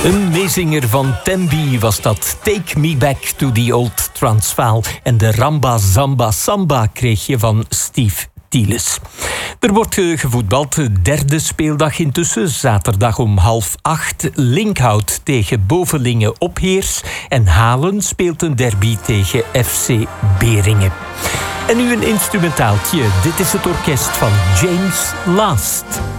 Een meezinger van Tembi was dat. Take Me Back to the Old Transvaal. En de Ramba Zamba Samba kreeg je van Steve Thieles. Er wordt gevoetbald, de derde speeldag intussen. Zaterdag om 7:30. Linkhout tegen Bovelingen Opheers. En Halen speelt een derby tegen FC Beringen. En nu een instrumentaaltje. Dit is het orkest van James Last.